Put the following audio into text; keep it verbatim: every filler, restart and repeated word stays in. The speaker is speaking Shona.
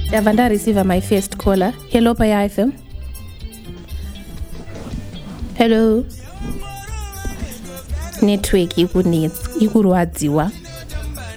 Davanda receive my first caller. Hello, Paya F M. Hello. Network ikunetsa ikurwadziwa.